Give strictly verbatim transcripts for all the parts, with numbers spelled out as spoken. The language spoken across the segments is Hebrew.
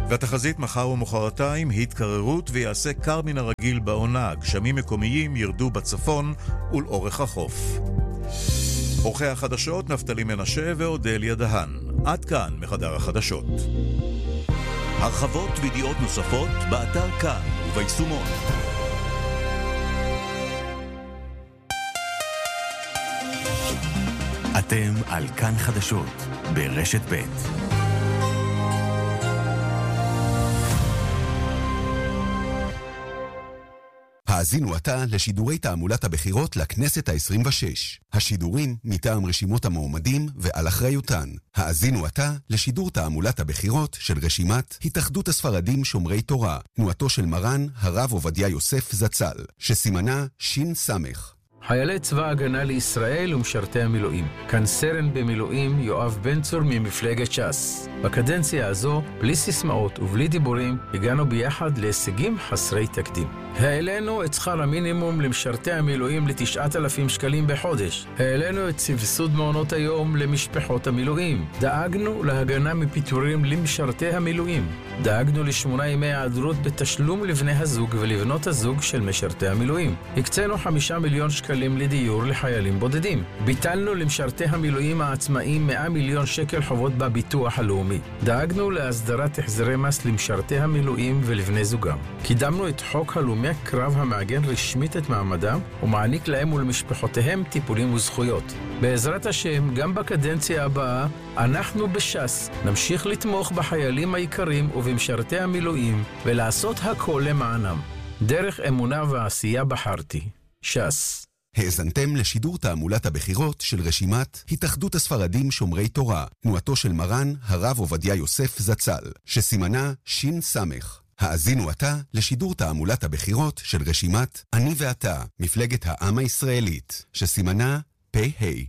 והתחזית מחר ומחרתיים התקררות ויעשה קר מן הרגיל בעונה. גשמים מקומיים ירדו בצפון ולאורך החוף. עורכי החדשות נפתלי מנשה ואודליה דהן. עד כאן מחדר החדשות. הרחבות וידיעות נוספות באתר כאן וביישומון. אתם על כאן חדשות ברשת ב'. האזינו עתה לשידורי תעמולת הבחירות לכנסת ה-עשרים ושש. השידורים מטעם רשימות המועמדים ועל אחריותן. האזינו עתה לשידור תעמולת הבחירות של רשימת התאחדות הספרדים שומרי תורה, תנועתו של מרן הרב עובדיה יוסף זצ"ל, שסימנה שין סמך. חיילי צבא ההגנה לישראל ומשרתי המילואים. כאן סרן במילואים יואב בן צור ממפלגת ש"ס. בקדנציה הזו, בלי סיסמאות ובלי דיבורים, הגענו ביחד להישגים חסרי תקדים. העלינו את שכר המינימום למשרתי המילואים ל-תשעת אלפים שקלים בחודש. העלינו את סבסוד מעונות היום למשפחות המילואים. דאגנו להגנה מפיטורים למשרתי המילואים. דאגנו לשמונה ימי היעדרות בתשלום לבני הזוג ולבנות הזוג של משרתי המילואים. הקצינו חמישה מיליון שקלים לדיור לחיילים בודדים. ביטלנו למשרתי המילואים העצמאיים מאה מיליון שקל חובות בביטוח הלאומי. דאגנו להסדרת החזרי מס למשרתי המילואים ולבני זוגם. קידמנו את חוק הלאומי הקרב המעגן רשמית את מעמדם ומעניק להם ולמשפחותיהם טיפולים וזכויות. בעזרת השם, גם בקדנציה הבאה, אנחנו בש"ס נמשיך לתמוך בחיילים העיקרים ובמשרתי המילואים ולעשות הכל למענם. דרך אמונה ועשייה בחרתי. ש"ס. האזנתם לשידור תעמולת הבחירות של רשימת התאחדות הספרדים שומרי תורה, תנועתו של מרן הרב עובדיה יוסף זצ"ל, שסימנה שין סמך. האזינו עתה לשידור תעמולת הבחירות של רשימת אני ואתה, מפלגת העם הישראלית, שסימנה פ"ה.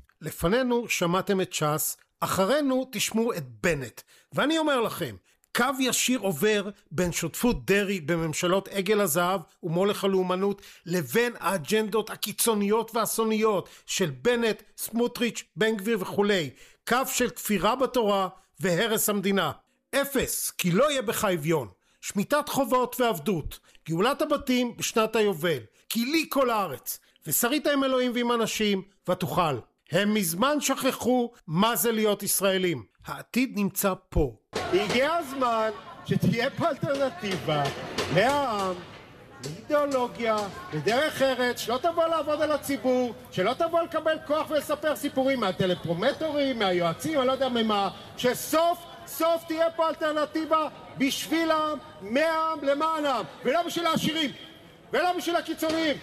לפנינו שמעתם את ש"ס, אחרינו תשמעו את בנט. ואני אומר לכם, קו ישיר עובר בין שותפות דרי בממשלות עגל הזהב ומולך הלאומנות לבין האג'נדות הקיצוניות והאסוניות של בנט, סמוטריץ', בן גביר וכולי. קו של כפירה בתורה והרס המדינה. אפס, כי לא יהיה בך אביון. שמיטת חובות ועבדות. גאולת הבתים בשנת היובל. כי לי כל הארץ. ושרית עם אלוהים ועם אנשים ותוכל. הם מזמן שכחו מה זה להיות ישראלים. העתיד נמצא פה. הגיע הזמן שתהיה פה אלטרנטיבה מהעם, מאידיאולוגיה, לדרך ארץ, שלא תבוא לעבוד על הציבור, שלא תבוא לקבל כוח ולספר סיפורים מהטלפרומטורים, מהיועצים, אני לא יודע ממה, שסוף סוף תהיה פה אלטרנטיבה בשביל העם, מהעם, למען העם, ולא בשביל העשירים, ולא בשביל הקיצוניים.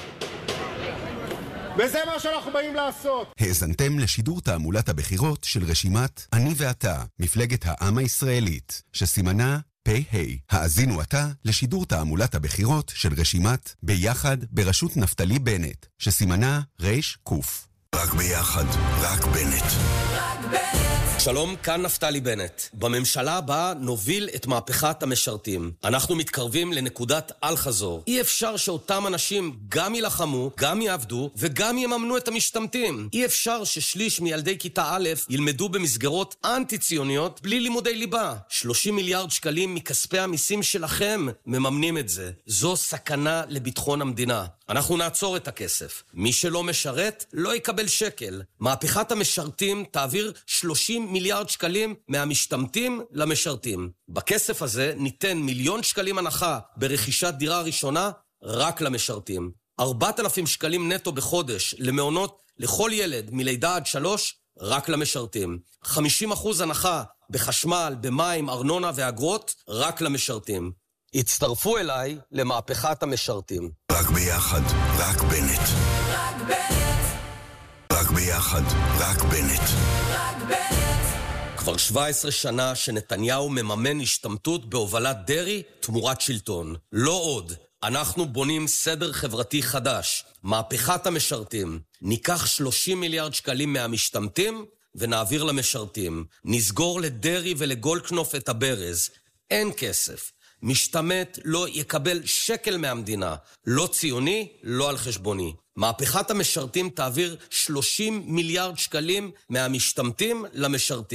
וזה מה שאנחנו באים לעשות. האזנתם לשידור תעמולת הבחירות של רשימת אני ואתה, מפלגת העם הישראלית, שסימנה פ"ה. האזינו עתה לשידור תעמולת הבחירות של רשימת ביחד בראשות נפתלי בנט, שסימנה רש קוף. רק ביחד, רק בנט. רק בנט. שלום, כאן נפתלי בנט. בממשלה הבאה נוביל את מהפכת המשרתים. אנחנו מתקרבים לנקודת אל חזור. אי אפשר שאותם אנשים גם ילחמו, גם יעבדו וגם יממנו את המשתמטים. אי אפשר ששליש מילדי כיתה א' ילמדו במסגרות אנטי-ציוניות בלי לימודי ליבה. שלושים מיליארד שקלים מכספי המיסים שלכם מממנים את זה. זו סכנה לביטחון המדינה. אנחנו נעצור את הכסף. מי שלא משרת לא יקבל שקל. מהפכת המשרתים תעביר שלושים מיליארד שקלים מהמשתמטים למשרתים. בכסף הזה ניתן מיליון שקלים הנחה ברכישת דירה ראשונה רק למשרתים. ארבעת אלפים שקלים נטו בחודש למעונות לכל ילד מלידה עד שלוש רק למשרתים. חמישים אחוז הנחה בחשמל, במים, ארנונה ואגרות רק למשרתים. הצטרפו אליי למהפכת המשרתים. רק ביחד, רק בנט. רק בנט. רק ביחד, רק בנט. רק בנט. כבר שבע עשרה שנה שנתניהו מממן השתמטות בהובלת דרי תמורת שלטון. לא עוד. אנחנו בונים סדר חברתי חדש. מהפכת המשרתים. ניקח שלושים מיליארד שקלים מהמשתמטים ונעביר למשרתים. נסגור לדרי ולגולדקנופ את הברז. אין כסף. משתמט לא יקבל שקל מהמדינה, לא ציוני, לא על חשבוני. מהפכת המשרתים תעביר שלושים מיליארד שקלים מהמשתמטים למשרתים.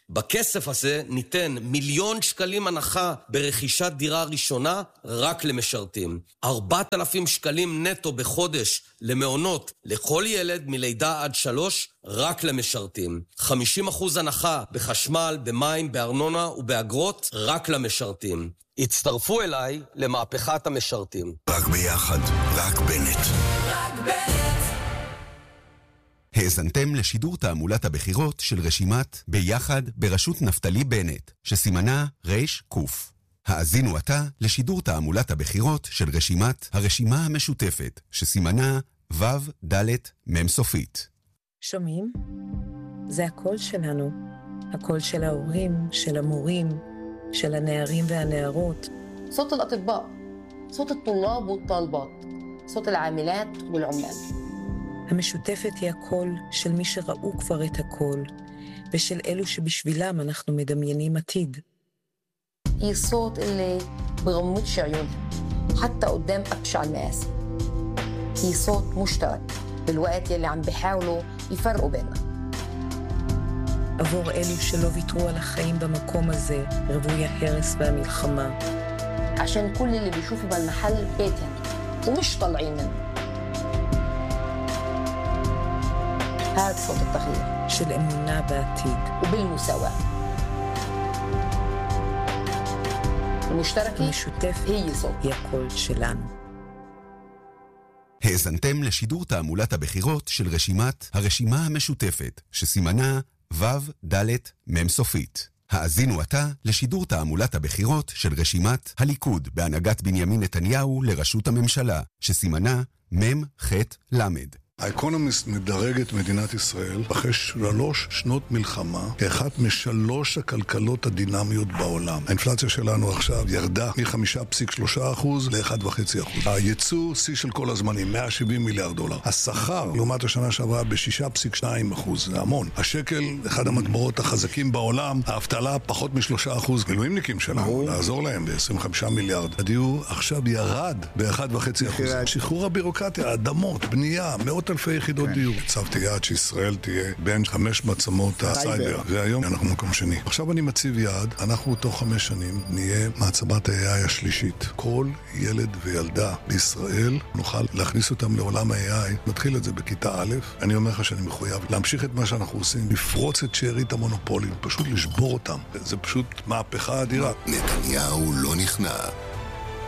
בכסף הזה ניתן מיליון שקלים הנחה ברכישת דירה ראשונה רק למשרתים. ארבעת אלפים שקלים נטו בחודש למעונות לכל ילד מלידה עד שלוש רק למשרתים. חמישים אחוז הנחה בחשמל, במים, בארנונה ובאגרות רק למשרתים. הצטרפו אליי למהפכת המשרתים. רק ביחד, רק בנט. רק בנט. האזנתם לשידור תעמולת הבחירות של רשימת ביחד בראשות נפתלי בנט, שסימנה רש קוף. האזינו עתה לשידור תעמולת הבחירות של רשימת הרשימה המשותפת, שסימנה וו דלת מם סופית. שומעים? זה הקול שלנו. הקול של ההורים, של המורים, של הנערים והנערות. صوت الأطباء، صوت الطلاب والطالبات، صوت العاملات والعمال. המשותפת היא הקול של מי שראו כבר את הקול, ושל אלו שבשבילם אנחנו מדמיינים עתיד. هي الصوت اللي بغمضش عيونها حتى قدام أبشع المآسي. هي صوت مشترك بالوقت يلي عم بيحاولوا يفرقوا بيننا. עבור אלו שלא ויתרו על החיים במקום הזה, רבוי ההרס והמלחמה. عشان كل اللي بيشوفوا بالمحل بيتهم ومش طالعين منه. هذا صوت التغيير. של אמונה בעתיד. وبالمساواة. المشتركة המשותפת هي صوت. היא הקול שלנו. האזנתם לשידור תעמולת הבחירות של רשימת הרשימה המשותפת, שסימנה וו דלת מם סופית. האזינו עתה לשידור תעמולת הבחירות של רשימת הליכוד בהנהגת בנימין נתניהו לראשות הממשלה, שסימנה מם חט למד. האקונומיסט מדרג את מדינת ישראל אחרי שלוש שנות מלחמה כאחת משלוש הכלכלות הדינמיות בעולם. האינפלציה שלנו עכשיו ירדה מ-חמישה נקודה שלושה אחוז ל-אחד נקודה חמש אחוז. הייצוא שיא של כל הזמנים, מאה שבעים מיליארד דולר. השכר לעומת השנה שעברה ב-שישה נקודה שתיים אחוז, זה המון. השקל, אחד המטבעות החזקים בעולם, האבטלה פחות מ-שלושה אחוז. מילואימניקים שלנו, לעזור להם ב-עשרים וחמישה מיליארד. הדיור עכשיו ירד ב-אחד נקודה חמש אחוז. שחרור הבירוקרטיה, האדמות, בנייה, מאות אלפי יחידות דיור. הצבתי יעד שישראל תהיה בין חמש מעצמות הסייבר, והיום אנחנו מקום שני. עכשיו אני מציב יעד, אנחנו תוך חמש שנים נהיה מעצמת ה-איי איי השלישית. כל ילד וילדה בישראל נוכל להכניס אותם לעולם ה-איי איי. נתחיל את זה בכיתה א', אני אומר לך שאני מחויב להמשיך את מה שאנחנו עושים, לפרוץ את שארית המונופולים, פשוט לשבור אותם. זה פשוט מהפכה אדירה. נתניהו לא נכנע.